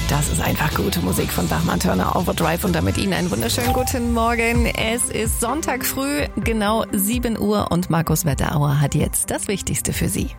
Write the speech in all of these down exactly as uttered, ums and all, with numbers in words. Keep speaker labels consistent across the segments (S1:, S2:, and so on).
S1: Das ist einfach gute Musik von Bachmann-Turner Overdrive und damit Ihnen einen wunderschönen guten Morgen. Es ist Sonntag früh, genau sieben Uhr und Markus Wetterauer hat jetzt das Wichtigste für Sie.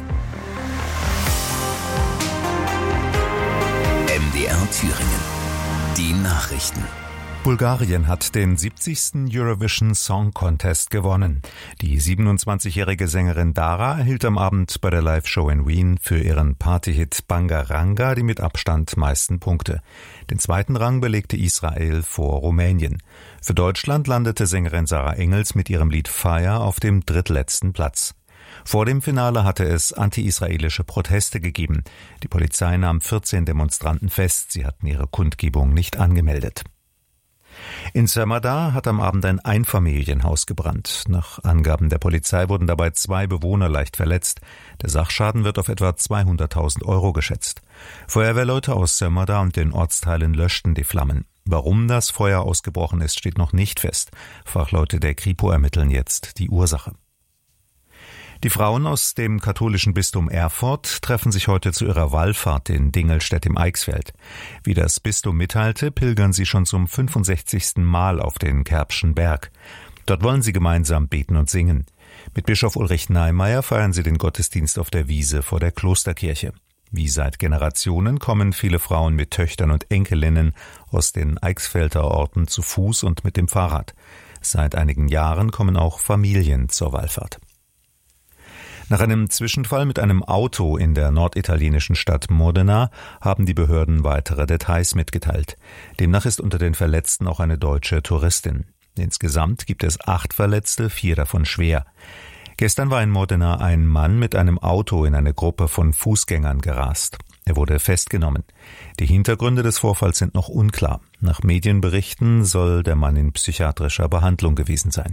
S2: M D R Thüringen. Die Nachrichten.
S3: Bulgarien hat den siebzigsten Eurovision Song Contest gewonnen. Die siebenundzwanzigjährige Sängerin Dara erhielt am Abend bei der Live-Show in Wien für ihren Partyhit Bangaranga die mit Abstand meisten Punkte. Den zweiten Rang belegte Israel vor Rumänien. Für Deutschland landete Sängerin Sarah Engels mit ihrem Lied Fire auf dem drittletzten Platz. Vor dem Finale hatte es anti-israelische Proteste gegeben. Die Polizei nahm vierzehn Demonstranten fest. Sie hatten ihre Kundgebung nicht angemeldet. In Sömmerda hat am Abend ein Einfamilienhaus gebrannt. Nach Angaben der Polizei wurden dabei zwei Bewohner leicht verletzt. Der Sachschaden wird auf etwa zweihunderttausend Euro geschätzt. Feuerwehrleute aus Sömmerda und den Ortsteilen löschten die Flammen. Warum das Feuer ausgebrochen ist, steht noch nicht fest. Fachleute der Kripo ermitteln jetzt die Ursache. Die Frauen aus dem katholischen Bistum Erfurt treffen sich heute zu ihrer Wallfahrt in Dingelstedt im Eichsfeld. Wie das Bistum mitteilte, pilgern sie schon zum fünfundsechzigsten Mal auf den Kerbschen Berg. Dort wollen sie gemeinsam beten und singen. Mit Bischof Ulrich Neimeyer feiern sie den Gottesdienst auf der Wiese vor der Klosterkirche. Wie seit Generationen kommen viele Frauen mit Töchtern und Enkelinnen aus den Eichsfelder Orten zu Fuß und mit dem Fahrrad. Seit einigen Jahren kommen auch Familien zur Wallfahrt. Nach einem Zwischenfall mit einem Auto in der norditalienischen Stadt Modena haben die Behörden weitere Details mitgeteilt. Demnach ist unter den Verletzten auch eine deutsche Touristin. Insgesamt gibt es acht Verletzte, vier davon schwer. Gestern war in Modena ein Mann mit einem Auto in eine Gruppe von Fußgängern gerast. Er wurde festgenommen. Die Hintergründe des Vorfalls sind noch unklar. Nach Medienberichten soll der Mann in psychiatrischer Behandlung gewesen sein.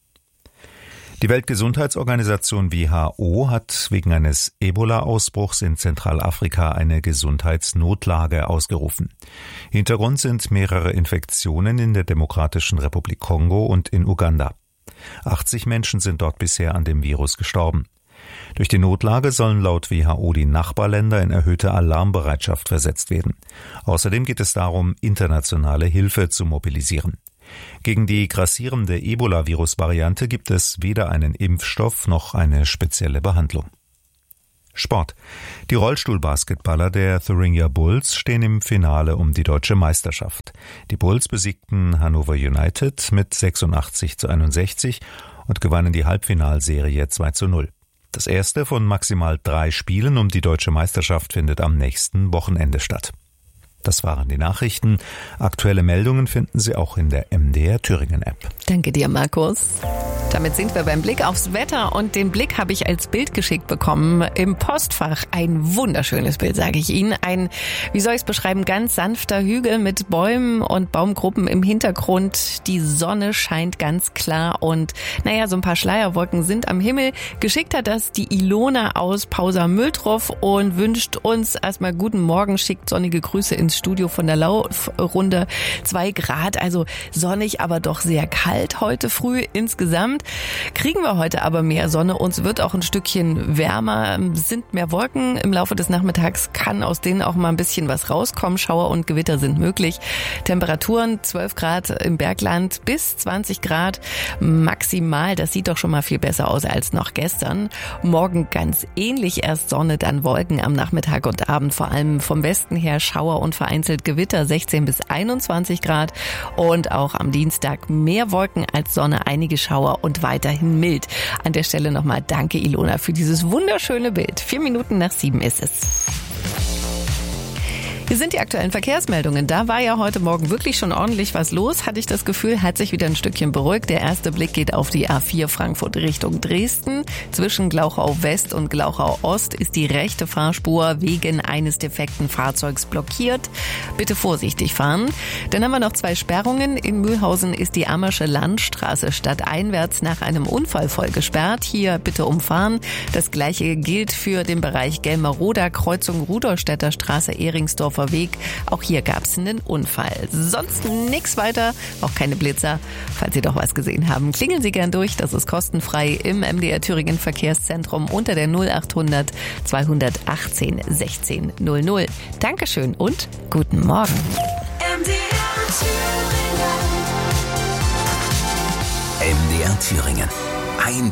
S3: Die Weltgesundheitsorganisation W H O hat wegen eines Ebola-Ausbruchs in Zentralafrika eine Gesundheitsnotlage ausgerufen. Hintergrund sind mehrere Infektionen in der Demokratischen Republik Kongo und in Uganda. achtzig Menschen sind dort bisher an dem Virus gestorben. Durch die Notlage sollen laut W H O die Nachbarländer in erhöhte Alarmbereitschaft versetzt werden. Außerdem geht es darum, internationale Hilfe zu mobilisieren. Gegen die grassierende Ebola-Virus-Variante gibt es weder einen Impfstoff noch eine spezielle Behandlung. Sport. Die Rollstuhlbasketballer der Thuringia Bulls stehen im Finale um die deutsche Meisterschaft. Die Bulls besiegten Hannover United mit sechsundachtzig zu einundsechzig und gewannen die Halbfinalserie zwei zu null. Das erste von maximal drei Spielen um die deutsche Meisterschaft findet am nächsten Wochenende statt. Das waren die Nachrichten. Aktuelle Meldungen finden Sie auch in der M D R Thüringen App.
S1: Danke dir, Markus. Damit sind wir beim Blick aufs Wetter und den Blick habe ich als Bild geschickt bekommen. Im Postfach ein wunderschönes Bild, sage ich Ihnen. Ein, wie soll ich es beschreiben, ganz sanfter Hügel mit Bäumen und Baumgruppen im Hintergrund. Die Sonne scheint ganz klar und naja, so ein paar Schleierwolken sind am Himmel. Geschickt hat das die Ilona aus Pausa-Mültroff und wünscht uns erstmal guten Morgen, schickt sonnige Grüße ins Studio von der Laufrunde. Zwei Grad, also sonnig, aber doch sehr kalt heute früh insgesamt. Kriegen wir heute aber mehr Sonne, uns wird auch ein Stückchen wärmer, sind mehr Wolken. Im Laufe des Nachmittags kann aus denen auch mal ein bisschen was rauskommen. Schauer und Gewitter sind möglich. Temperaturen zwölf Grad im Bergland bis zwanzig Grad maximal. Das sieht doch schon mal viel besser aus als noch gestern. Morgen ganz ähnlich, erst Sonne, dann Wolken am Nachmittag und Abend. Vor allem vom Westen her Schauer und vereinzelt Gewitter, sechzehn bis einundzwanzig Grad. Und auch am Dienstag mehr Wolken als Sonne, einige Schauer und weiterhin mild. An der Stelle nochmal danke, Ilona, für dieses wunderschöne Bild. Vier Minuten nach sieben ist es. Hier sind die aktuellen Verkehrsmeldungen. Da war ja heute Morgen wirklich schon ordentlich was los, hatte ich das Gefühl, hat sich wieder ein Stückchen beruhigt. Der erste Blick geht auf die A vier Frankfurt Richtung Dresden. Zwischen Glauchau West und Glauchau Ost ist die rechte Fahrspur wegen eines defekten Fahrzeugs blockiert. Bitte vorsichtig fahren. Dann haben wir noch zwei Sperrungen. In Mühlhausen ist die Ammersche Landstraße stadteinwärts nach einem Unfall voll gesperrt. Hier bitte umfahren. Das gleiche gilt für den Bereich Gelmeroda, Kreuzung Rudolstädter Straße, Ehringsdorfer Düsseldorfer Weg. Auch hier gab es einen Unfall. Sonst nichts weiter, auch keine Blitzer. Falls Sie doch was gesehen haben, klingeln Sie gern durch. Das ist kostenfrei im M D R Thüringen Verkehrszentrum unter der null achthundert zweihundertachtzehn sechzehn null null. Dankeschön und guten Morgen.
S2: M D R Thüringen. M D R Thüringen. Ein